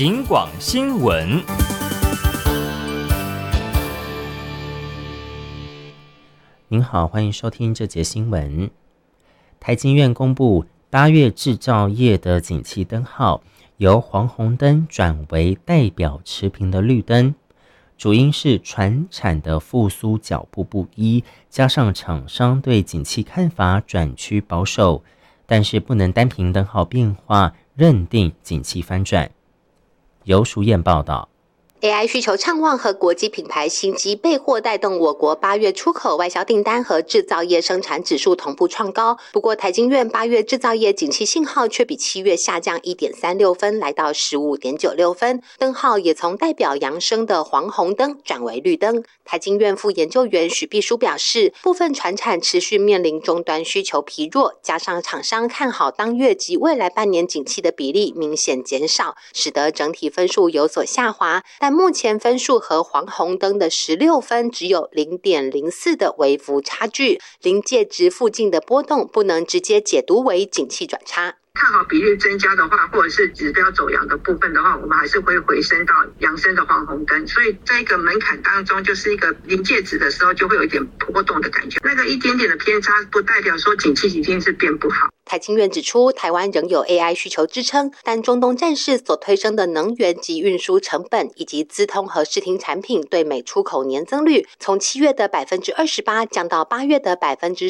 警广新闻。 您好，欢迎收听这节新闻。台经院公布8月制造业的景气灯号，由黄红灯转为代表持平的绿灯，主因是传产的复苏脚步不一，加上厂商对景气看法转趋保守，但是不能单凭灯号变化认定景气翻转。由淑燕报道。 AI 需求畅旺和国际品牌新机备货带动我国8月出口、外销订单和制造业生产指数同步创高。不过，台经院8月制造业景气信号却比7月下降 1.36 分，来到 15.96 分。灯号也从代表扬升的黄红灯转为绿灯。台经院副研究员许必书表示，部分传产持续面临终端需求疲弱，加上厂商看好当月及未来半年景气的比例明显减少，使得整体分数有所下滑。但目前分数和黄红灯的16分只有 0.04 的微幅差距，临界值附近的波动不能直接解读为景气转差。 看好比率增加的话，或者是指标走阳的部分的话，我们还是会回升到扬升的黄红灯，所以在一个门槛当中，就是一个临界值的时候，就会有一点波动的感觉。那个一点点的偏差，不代表说景气一定是变不好。 台经院指出，台湾仍有 AI 需求支撑，但中东战事所推升的能源及运输成本，以及资通和视听产品对美出口年增率，从7月的 28% 降到8月的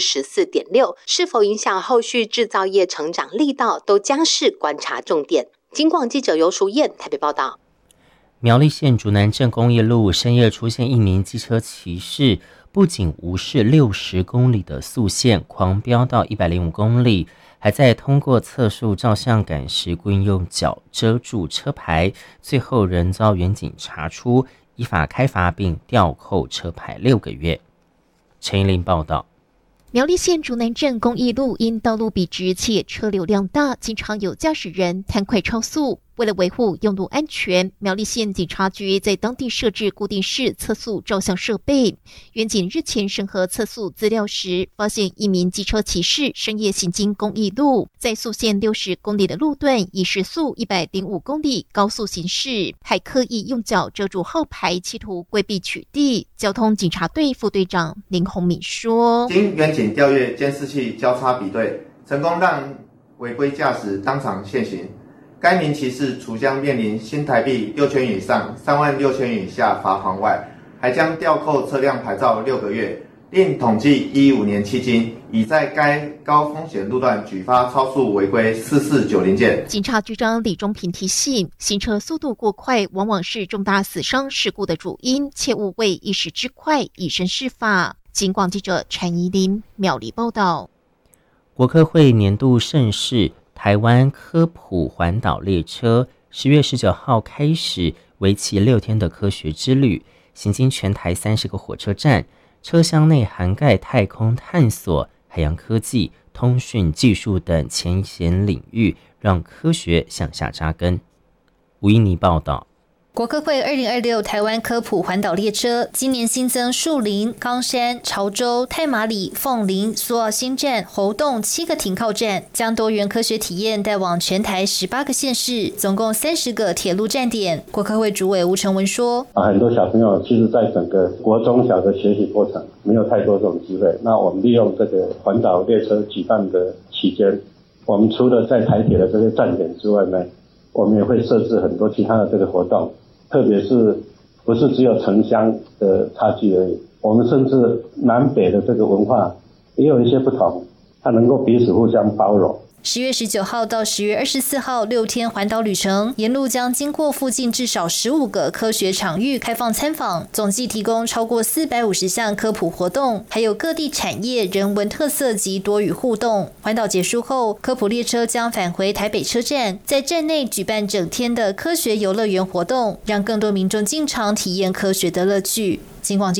14.6%， 是否影响后续制造业成长力道，都将是观察重点。警广记者尤淑燕台北报道。 苗栗县竹南镇公益路深夜出现一名机车骑士，不仅无视60公里的速限，狂飙到105公里，还在通过测速照相杆时故意用脚遮住车牌，最后仍遭员警查出，依法开罚并吊扣车牌6个月。陈怡琳报道。 苗栗县竹南镇公益路因道路笔直且车流量大，经常有驾驶人贪快超速。为了维护用路安全，苗栗县警察局在当地设置固定式测速照相设备。员警日前审核测速资料时，发现一名机车骑士深夜行经公益路，在速限60公里的路段以时速105公里高速行驶，还刻意用脚遮住号牌，企图规避取缔。交通警察队副队长林宏敏说：“ 经员警调阅监视器交叉比对，成功让违规驾驶当场现行。该名骑士除将面临新台币6千元以上36000元以下罚款外，还将吊扣车辆牌照6个月，另统计15年迄今，已在该高风险路段举发超速违规4490件。 警察局长李忠平提醒，行车速度过快往往是重大死伤事故的主因，切勿为一时之快以身试法。警广记者陈怡琳苗栗报道。 国科会年度盛事台湾科普环岛列车10月19号开始，为期6天的科学之旅，行经全台30个火车站，车厢内涵盖太空探索、海洋科技、通讯技术等前沿领域，让科学向下扎根。吴依妮报道。 国科会2026台湾科普环岛列车今年新增树林、冈山、潮州、太麻里、凤林、苏澳新站、猴硐7个停靠站，将多元科学体验带往全台18个县市，总共30个铁路站点。国科会主委吴成文说：“ 很多小朋友其实在整个国中小的学习过程没有太多这种机会，那我们利用这个环岛列车举办的期间，我们除了在台铁的这些站点之外呢，我们也会设置很多其他的这个活动。特别是不是只有城乡的差距而已，我们甚至南北的这个文化也有一些不同，它能够彼此互相包容。 10月19号到10月24号6天环岛旅程，沿路将经过附近至少15个科学场域开放参访，总计提供超过450项科普活动，还有各地产业、人文特色及多语互动。环岛结束后，科普列车将返回台北车站，在站内举办整天的科学游乐园活动，让更多民众进场体验科学的乐趣。警广记